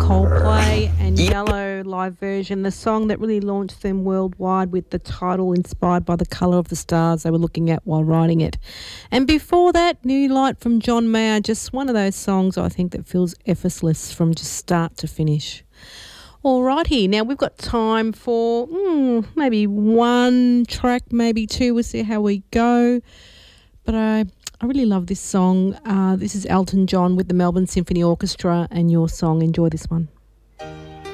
Coldplay and Yellow live version, the song that really launched them worldwide with the title inspired by the colour of the stars they were looking at while writing it. And before that, New Light from John Mayer, just one of those songs I think that feels effortless from just start to finish. Alrighty, now we've got time for maybe one track, maybe two. We'll see how we go. But I really love this song. This is Elton John with the Melbourne Symphony Orchestra and Your Song. Enjoy this one.